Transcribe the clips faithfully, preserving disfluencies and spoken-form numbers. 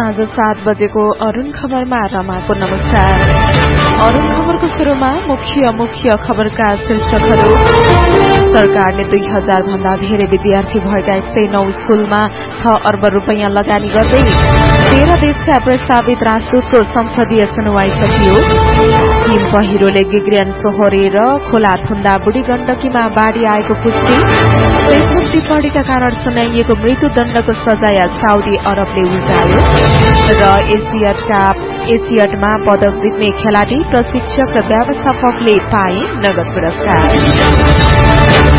साँझ सात बजेको अरुण खबरमा रमाको नमस्कार। अरुण खबरको शुरूमा मुख्य मुख्य खबरका शीर्षकहरू। सरकारले दुई हजार भन्दा धेरै विद्यार्थी भएका एक सय नौ स्कूलमा छ अर्ब रूपियाँ लगानी गर्दै तेह्र देशका प्रस्तावित राजदूतको संसदीय सुनवाई सकियो। हिम पहिरोले गिग्रियन सोहोरे र खोला थुन्दा बुढी गण्डकीमा बाढ़ी आएको पुष्टि। फेसबुक टिप्पणीका कारण सुनाइएको मृत्युदण्डको सजाय साउदी अरबले उल्टायो। र एसियटका एसियटमा पदक जित्ने खेलाड़ी, प्रशिक्षक र व्यवस्थापकले पाए नगद पुरस्कार।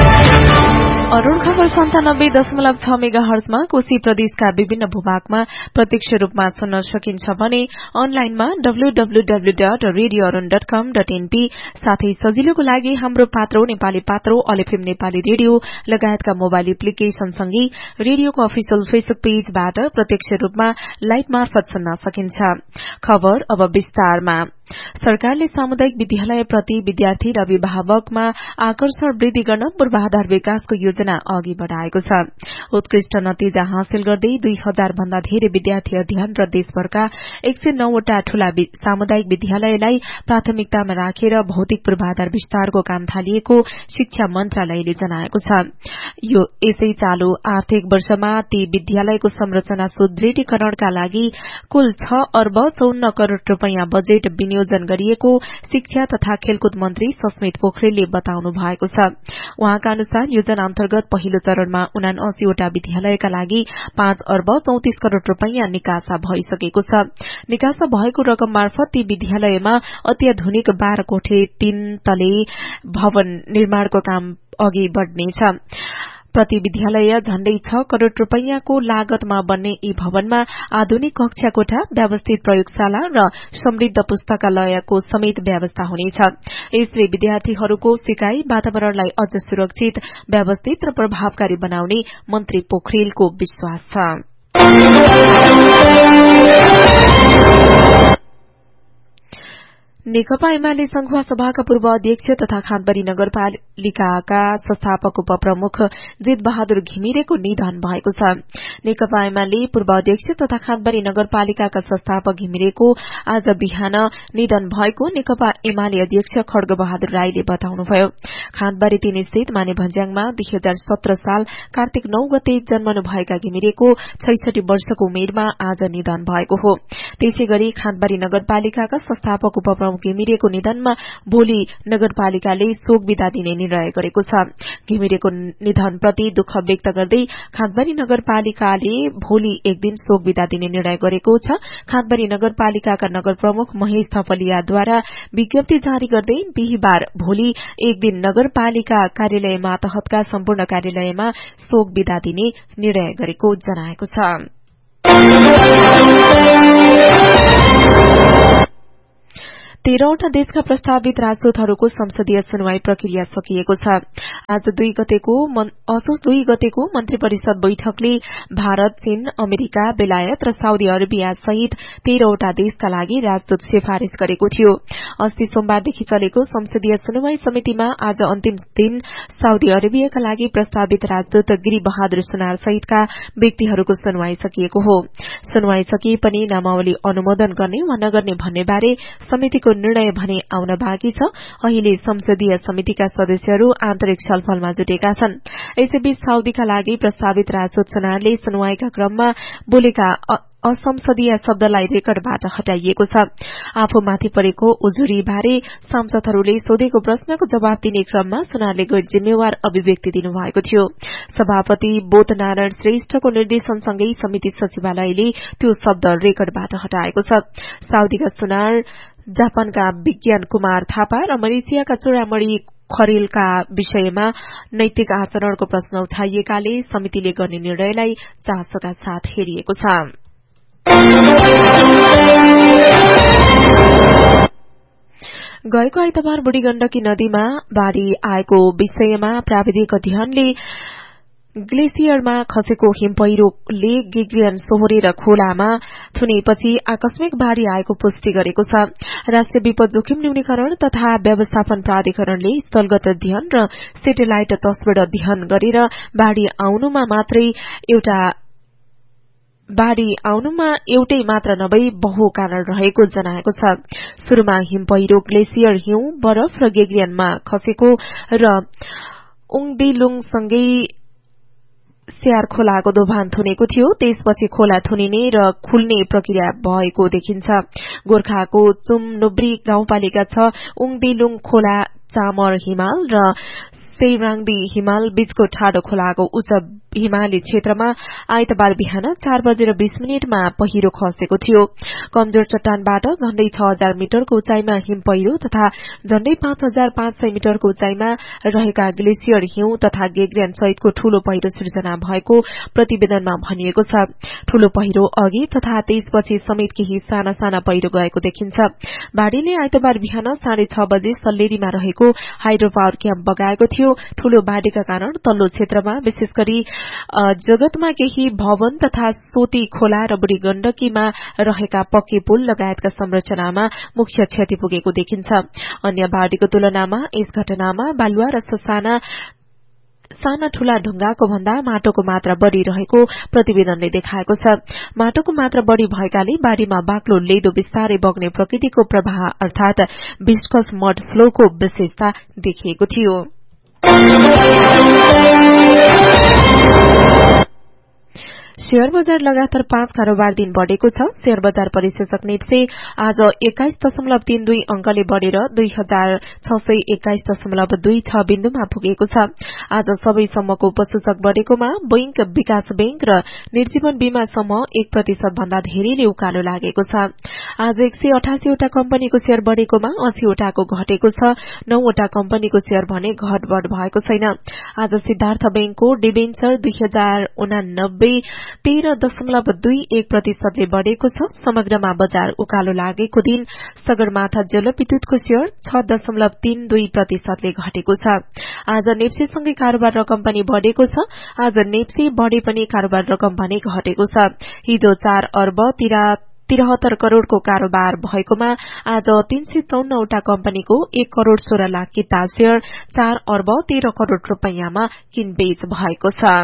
अरुण खबर सन्तानब्बे दशमलव छ मेगा हर्जमा कोशी प्रदेशका विभिन्न भूभागमा प्रत्यक्ष रूपमा सुन्न सकिन्छ भने अनलाइनमा W W W dot radio Arun dot कम डट एनपी साथै सजिलोको लागि हाम्रो पात्रो नेपाली पात्रो अलेफिम नेपाली रेडियो लगायतका मोबाइल एप्लिकेशनसँगै रेडियोको अफिसियल फेसबुक पेजबाट प्रत्यक्ष रूपमा लाइभ मार्फत सुन्न सकिन्छ। खबर अब विस्तारमा। सरकारले सामुदायिक विद्यालय प्रति विद्यार्थी र अभिभावकमा आकर्षण वृद्धि गर्न पूर्वाधार विकासको योजना अघि बढ़ाएको छ। उत्कृष्ट नतिजा हासिल गर्दै दुई हजार भन्दा धेरै विद्यार्थी अध्ययन र देशभरका एक सय नौवटा ठूला सामुदायिक विद्यालयलाई प्राथमिकतामा राखेर भौतिक पूर्वाधार विस्तारको काम थालिएको शिक्षा मन्त्रालयले जनाएको छ। यो यसै चालू आर्थिक वर्षमा ती विद्यालयको संरचना सुदृढीकरणका लागि कुल छ अर्ब चौन्न करोड़ रूपियाँ बजेट विनियोजन गरिएको शिक्षा तथा खेलकुद मन्त्री सस्मित पोखरेलले बताउनु भएको छ। उहाँका अनुसार योजना अन्तर्गत पहिलो चरणमा उनासीवटा विद्यालयका लागि पाँच अर्ब चौतिस करोड़ रूपियाँ निकासा भइसकेको छ। निकासा भएको रकम मार्फत ती विद्यालयमा अत्याधुनिक बाह्र कोठे तीन तले भवन निर्माणको काम अघि बढ़नेछ। प्रति विद्यालय झण्डै छ करोड़ रूपियाँको लागतमा बन्ने यी भवनमा आधुनिक कक्षा कोठा, व्यवस्थित प्रयोगशाला र समृद्ध पुस्तकालयको समेत व्यवस्था हुनेछ। यसले विद्यार्थीहरूको सिकाई वातावरणलाई अझ सुरक्षित, व्यवस्थित र प्रभावकारी बनाउने मन्त्री पोखरेलको विश्वास छ। नेकपा एमाले संखुवा सभाका पूर्व अध्यक्ष तथा खाँदबारी नगरपालिकाका संस्थापक उपप्रमुख जित बहादुर घिमिरेको निधन भएको छ। नेकपा एमाले पूर्व अध्यक्ष तथा खाँदबारी नगरपालिकाका संस्थापक घिमिरेको आज बिहान निधन भएको नेकपा एमाले अध्यक्ष खड्ग बहादुर राईले बताउनुभयो। खाँदबारी तीन स्थित माने भन्ज्याङमा दुई हजार सत्र साल कार्तिक नौ गते जन्मनु भएका घिमिरेको छैसठी वर्षको उमेरमा आज निधन भएको हो। त्यसै गरी खाँदबारी नगरपालिकाका संस्थापक उपप्रमुख घिमिरेको निधनमा भोलि नगरपालिकाले शोक विदा दिने निर्णय गरेको छ। घिमिरेको निधनप्रति दुःख व्यक्त गर्दै खाँदबारी नगरपालिकाले भोलि एक दिन शोक विदा दिने निर्णय गरेको छ। खाँदबारी नगरपालिकाका नगर प्रमुख महेश थपलियाद्वारा विज्ञप्ति जारी गर्दै बिहिबार भोलि एक दिन नगरपालिका कार्यालय मातहतका सम्पूर्ण कार्यालयमा शोक विदा दिने निर्णय गरेको जनाएको छ। तेह्रवटा देशका प्रस्तावित राजदूतहरूको संसदीय सुनवाई प्रक्रिया सकिएको छ। आज दुई गतेको असोज दुई गतेको मन्त्री परिषद बैठकले भारत, चीन, अमेरिका, बेलायत र साउदी अरेबिया सहित तेह्रवटा देशका लागि राजदूत सिफारिश गरेको थियो। अस्ति सोमबारदेखि चलेको संसदीय सुनवाई समितिमा आज अन्तिम दिन साउदी अरेबियाका लागि प्रस्तावित राजदूत गिरी बहादुर सुनार सहितका व्यक्तिहरूको सुनवाई सकिएको हो। सुनवाई सकिए पनि नामावली अनुमोदन गर्ने वा नगर्ने भन्ने बारे समितिको निर्णय भने आउन बाँकी छ। अहिले संसदीय समितिका सदस्यहरू आन्तरिक छलफलमा जुटेका छन्। यसैबीच साउदीका लागि प्रस्तावित राजदूत सुनारले सुनवाईका क्रममा बोलेका असंसदीय शब्दलाई रेकर्डबाट हटाइएको छ। आफूमाथि परेको उजुरीबारे सांसदहरूले सोधेको प्रश्नको जवाब दिने क्रममा सुनारले गैर जिम्मेवार अभिव्यक्ति दिनुभएको थियो। सभापति बोध नारायण श्रेष्ठको निर्देशनसँगै समिति सचिवालयले त्यो शब्द रेकर्डबाट हटाएको छ। साउदीका सुनार, जापानका विज्ञान कुमार थापा र मलेसियाका चूड़ामणि खरेलका विषयमा नैतिक आचरणको प्रश्न उठाइएकाले समितिले गर्ने निर्णयलाई चासोका साथ हेरिएको छ। गएको आइतबार बुढी गण्डकी नदीमा बाढ़ी आएको विषयमा प्राविधिक अध्ययनले ग्लेसियरमा खसेको हिम पहिरोले गिग्रियन सोहोरे र खोलामा थुनेपछि आकस्मिक बाढ़ी आएको पुष्टि गरेको छ। राष्ट्रिय विपद जोखिम न्यूनीकरण तथा व्यवस्थापन प्राधिकरणले स्थलगत अध्ययन र सेटेलाइट तस्बिर अध्ययन गरेर बाढ़ी आउनुमा मात्रै एउटा बाढ़ी आउनुमा एउटै मात्र नभई बहु कारण रहेको जनाएको छ। सुरुमा हिम पहिरो, ग्लेसियर हिउँ, बरफ र गेग्रियनमा खसेको र उङदिलुङसँगै स्यार खोलाको दोभान थुनेको थियो। त्यसपछि खोला थुनिने र खुल्ने प्रक्रिया भएको देखिन्छ। गोर्खाको चुमनुब्री गाउँपालिका छ उङदिलुङ खोला चामर हिमाल र सेराङदी हिमाल बीचको ठाडो खोलाको उच्च हिमाली क्षेत्रमा आइतबार बिहान चार बजेर बीस मिनटमा पहिरो खसेको थियो। कमजोर चट्टानबाट झण्डै छ हजार मिटरको उचाइमा हिम पहिरो तथा झण्डै पाँच हजार पाँच सय मिटरको उचाइमा रहेका ग्लेसियर हिउँ तथा गेग्रियन सहितको ठूलो पहिरो सृजना भएको प्रतिवेदनमा भनिएको छ। ठूलो पहिरो अघि तथा त्यसपछि समेत केही साना साना पहिरो गएको देखिन्छ। बाढ़ीले आइतबार बिहान साढे छ बजे सल्लेरीमा रहेको हाइड्रो पावर क्याम्प बगाएको थियो। ठूलो बाढ़ीका कारण तल्लो क्षेत्रमा विशेष गरी जगतमा केही भवन तथा सोती खोला र बुढी गण्डकीमा रहेका पक्के पुल लगायतका संरचनामा मुख्य क्षति पुगेको देखिन्छ। अन्य बाढ़ीको तुलनामा यस घटनामा बालुवा र ससाना साना ठूला ढुंगाको भन्दा माटोको मात्रा बढ़ी रहेको प्रतिवेदनले देखाएको छ। माटोको मात्रा बढ़ी भएकाले बाढ़ीमा बाक्लो लेदो विस्तारै बग्ने प्रकृतिको प्रवाह अर्थात विस्कस मड फ्लोको विशेषता देखिएको थियो। शेयर बजार लगातार पाँच कारोबार दिन बढ़ेको छ। शेयर बजार परिसूचक नेप्से आज एक्काइस दशमलव तीन दुई अंकले बढ़ेर दुई हजार छ सय एक्काइस दशमलव दुई छ बिन्दुमा पुगेको छ। आज सबै समूहको उपसूचक बढ़ेकोमा बैंक, विकास बैंक र निर्जीवन बीमा समूह एक प्रतिशत भन्दा धेरैले उकालो लागेको छ। आज एक सय अठासीवटा कम्पनीको शेयर बढ़ेकोमा अस्सीवटाको घटेको छ। नौवटा कम्पनीको शेयर भने घटबढ़ भएको छैन। आज सिद्धार्थ बैंकको डिबेन्चर दुई हजार उनानब्बे तेह्र दशमलव दुई एक प्रतिशतले बढ़ेको छ। समग्रमा बजार उकालो लागेको दिन सगरमाथा जलविद्युतको शेयर छ दशमलव तीन दुई प्रतिशतले घटेको छ। आज नेप्सेसँगै कारोबार रकम पनि बढ़ेको छ। आज नेप्से बढ़े पनि कारोबार रकम भने घटेको छ। हिजो चार अर्ब तिरहत्तर करोड़को कारोबार भएकोमा आज तीन सय चौन्नवटा कम्पनीको एक करोड़ सोह्र लाख किता शेयर चार अर्ब तेह्र करोड़ रूपियाँमा किनबेच भएको छ।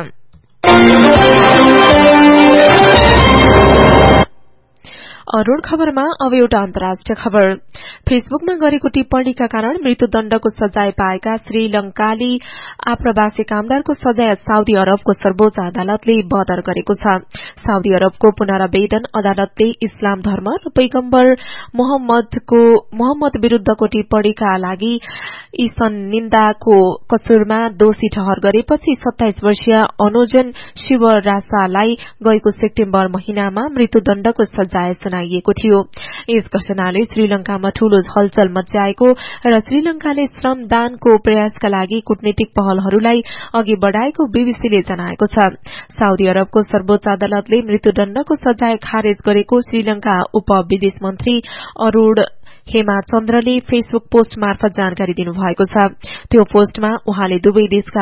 अरूण खबरमा अब एउटा अन्तर्राष्ट्रिय खबर। फेसबुकमा गरेको टिप्पणीका कारण मृत्युदण्डको सजाय पाएका श्रीलंकाली आप्रवासी कामदारको सजाय साउदी अरबको सर्वोच्च अदालतले बदर गरेको छ। साउदी अरबको पुनरावेदन अदालतले इस्लाम धर्म र पैगम्बर मोहम्मदको मोहम्मद विरूद्धको टिप्पणीका लागि ईसन निन्दाको कसुरमा दोषी ठहर गरेपछि सत्ताइस वर्षीय अनुजन शिवरासालाई गएको सेप्टेम्बर महिनामा मृत्युदण्डको सजाय सुनाइएको थियो। यस घटनाले श्रीलंकामा ठूलो हलचल मच्चाएको र श्रीलंकाले श्रमदानको प्रयासका लागि कूटनीतिक पहलहरूलाई अघि बढ़ाएको बीबीसीले जनाएको छ। साउदी अरबको सर्वोच्च अदालतले मृत्युदण्डको सजाय खारेज गरेको श्रीलंका उप विदेश मन्त्री अरूण हेमाचन्द्रले फेसबुक पोस्ट मार्फत जानकारी दिनुभएको छ। त्यो पोस्टमा उहाँले दुवै देशका